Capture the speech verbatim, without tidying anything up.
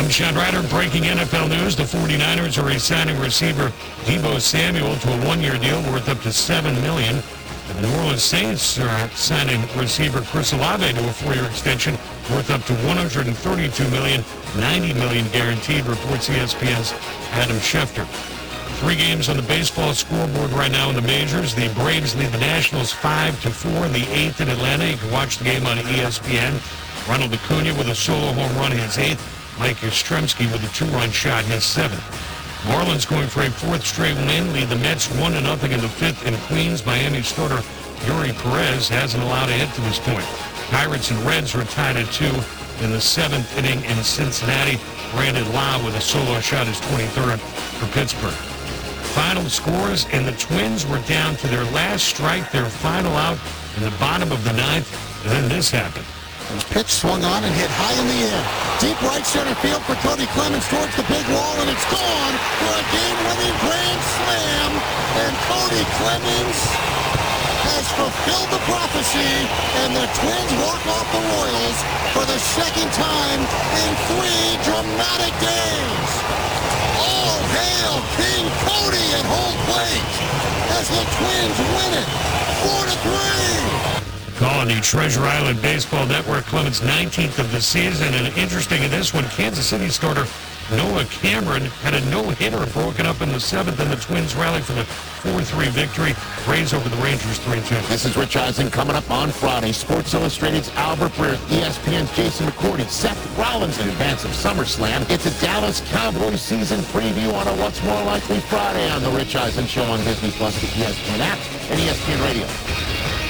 I'm Chad Ryder. Breaking N F L news. The 49ers are re-signing receiver Deebo Samuel to a one-year deal worth up to seven million dollars. The New Orleans Saints are signing receiver Chris Olave to a four-year extension worth up to one hundred thirty-two million dollars, ninety million dollars guaranteed, reports E S P N's Adam Schefter. Three games on the baseball scoreboard right now in the majors. The Braves lead the Nationals five to four in the eighth in Atlanta. You can watch the game on E S P N. Ronald Acuna with a solo home run, his eighth. Mike Yastrzemski with a two-run shot, his seventh. Marlins going for a fourth straight win, lead the Mets one to nothing in the fifth in Queens. Miami starter Yuri Perez hasn't allowed a hit to this point. Pirates and Reds were tied at two in the seventh inning in Cincinnati. Brandon Lowe with a solo shot, his twenty-third for Pittsburgh. Final scores, and the Twins were down to their last strike, their final out in the bottom of the ninth, and then this happened. Pitch swung on and hit high in the air. Deep right center field for Cody Clemens towards the big wall, and it's gone for a game-winning grand slam. And Cody Clemens has fulfilled the prophecy, and the Twins walk off the Royals for the second time in three dramatic days. All hail King Cody and hold plate as the Twins win it four to three. Calling the Treasure Island Baseball Network, Clemens' nineteenth of the season. And interesting in this one, Kansas City starter Noah Cameron had a no-hitter broken up in the seventh, and the Twins rally for the four three victory. Rays over the Rangers three two. This is Rich Eisen coming up on Friday. Sports Illustrated's Albert Breer, E S P N's Jason McCourty, Seth Rollins in advance of SummerSlam. It's a Dallas Cowboys season preview on a What's More Likely Friday on the Rich Eisen Show on Disney Plus, the E S P N app, and E S P N Radio.